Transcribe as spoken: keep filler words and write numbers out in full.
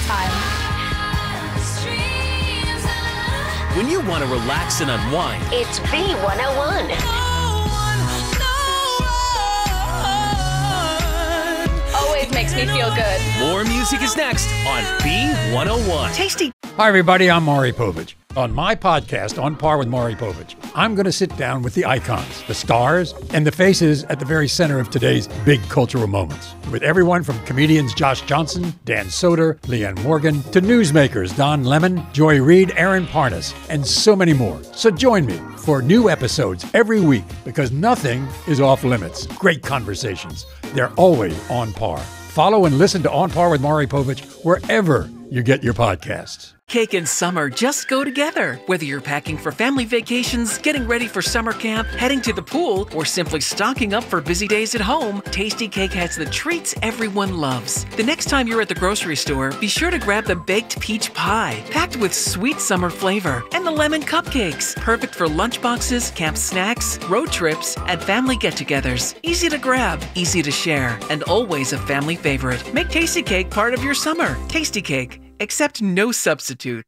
time. When you want to relax and unwind, It's B one oh one. Always makes me feel good. more music is next on B one oh one. Tasty. Hi, everybody. I'm Maury Povich. On my podcast, On Par with Maury Povich, I'm going to sit down with the icons, the stars, and the faces at the very center of today's big cultural moments. With everyone from comedians Josh Johnson, Dan Soder, Leanne Morgan, to newsmakers Don Lemon, Joy Reid, Aaron Parnas, and so many more. So join me for new episodes every week because nothing is off limits. Great conversations. They're always on par. Follow and listen to On Par with Maury Povich wherever you get your podcasts. Cake and summer just go together. Whether you're packing for family vacations, getting ready for summer camp, heading to the pool, or simply stocking up for busy days at home, Tasty Cake has the treats everyone loves. The next time you're at the grocery store, be sure to grab the baked peach pie, packed with sweet summer flavor, and the lemon cupcakes, perfect for lunch boxes, camp snacks, road trips, and family get-togethers. Easy to grab, easy to share, and always a family favorite. Make Tasty Cake part of your summer. Tasty Cake. Accept no substitute.